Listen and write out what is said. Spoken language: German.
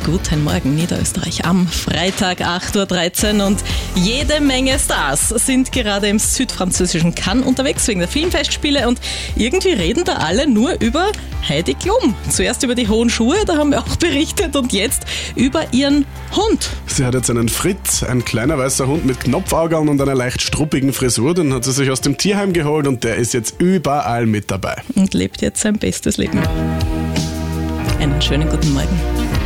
Guten Morgen, Niederösterreich am Freitag 8.13 Uhr und jede Menge Stars sind gerade im südfranzösischen Cannes unterwegs wegen der Filmfestspiele und irgendwie reden da alle nur über Heidi Klum. Zuerst über die hohen Schuhe, da haben wir auch berichtet, und jetzt über ihren Hund. Sie hat jetzt einen Fritz, ein kleiner weißer Hund mit Knopfaugeln und einer leicht struppigen Frisur. Den hat sie sich aus dem Tierheim geholt und der ist jetzt überall mit dabei. Und lebt jetzt sein bestes Leben. Einen schönen guten Morgen.